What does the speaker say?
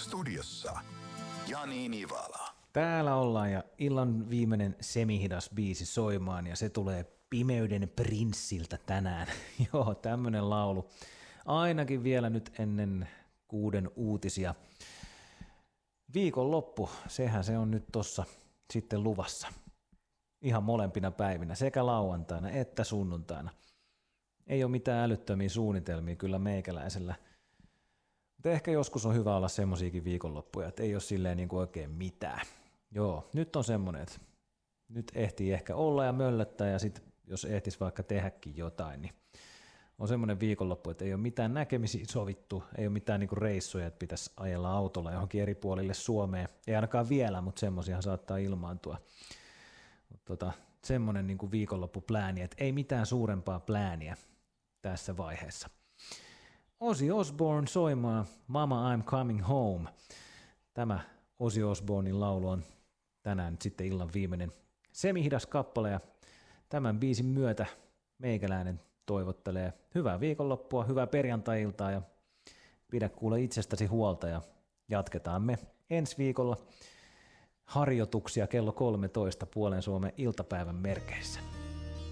Studiossa Jani Nivala. Täällä ollaan ja illan viimeinen semihidas biisi soimaan ja se tulee Pimeyden prinssiltä tänään. Joo, tämmönen laulu. Ainakin vielä nyt ennen 6 uutisia. Viikonloppu, sehän se on nyt tossa sitten luvassa. Ihan molempina päivinä, sekä lauantaina että sunnuntaina. Ei ole mitään älyttömiä suunnitelmia kyllä meikäläisellä. Mutta ehkä joskus on hyvä olla semmosiakin viikonloppuja, että ei ole silleen niin kuin oikein mitään. Joo, nyt on semmoinen, että nyt ehtii ehkä olla ja möllöttää ja sitten jos ehtis vaikka tehdäkin jotain, niin on semmoinen viikonloppu, että ei ole mitään näkemisiä sovittu, ei ole mitään niinku reissuja, että pitäisi ajella autolla johonkin eri puolille Suomeen. Ei ainakaan vielä, mutta semmoisiahan saattaa ilmaantua. Semmoinen niinku viikonloppuplääni, että ei mitään suurempaa plääniä tässä vaiheessa. Ozzy Osbourne soimaa Mama I'm Coming Home. Tämä Ozzy Osbournen laulu on tänään sitten illan viimeinen semihidas kappale ja tämän biisin myötä meikäläinen toivottelee hyvää viikonloppua, hyvää perjantai-iltaa ja pidä kuule itsestäsi huolta ja jatketaan me ensi viikolla harjoituksia kello 13 puolen Suomen iltapäivän merkeissä.